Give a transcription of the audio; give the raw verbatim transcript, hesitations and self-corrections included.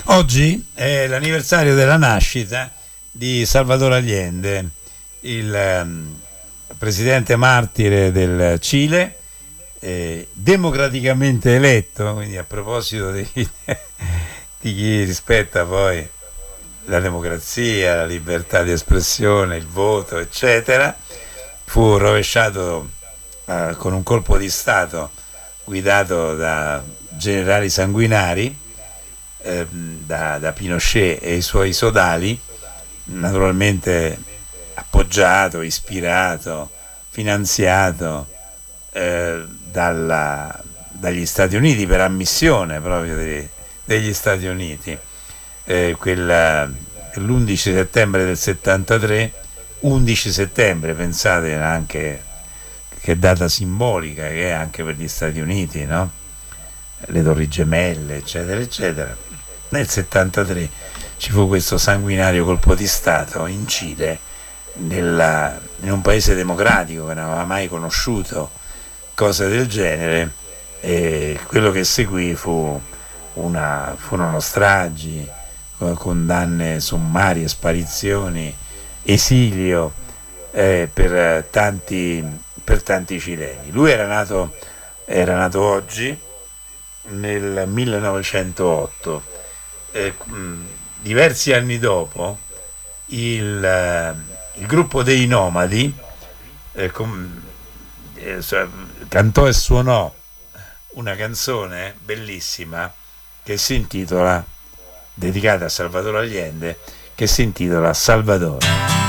Oggi è l'anniversario della nascita di Salvador Allende, il um, presidente martire del Cile, eh, democraticamente eletto, quindi a proposito di, di chi rispetta poi la democrazia, la libertà di espressione, il voto, eccetera, fu rovesciato eh, con un colpo di Stato guidato da generali sanguinari, eh, da, da Pinochet e i suoi sodali, naturalmente appoggiato, ispirato, finanziato eh, dalla, dagli Stati Uniti, per ammissione proprio dei, degli Stati Uniti. Eh, quella, l'undici settembre del settantatré, undici settembre, pensate anche che data simbolica che è anche per gli Stati Uniti, no? Le Torri Gemelle, eccetera, eccetera. Nel settantatré ci fu questo sanguinario colpo di Stato in Cile, nella, in un paese democratico che non aveva mai conosciuto cose del genere, e quello che seguì fu una, furono stragi, condanne sommarie, sparizioni, esilio eh, per, tanti, per tanti cileni. Lui era nato, era nato oggi nel millenovecentootto. Eh, diversi anni dopo il, il gruppo dei Nomadi eh, com, eh, cantò e suonò una canzone bellissima che si intitola, dedicata a Salvador Allende, che si intitola Salvador.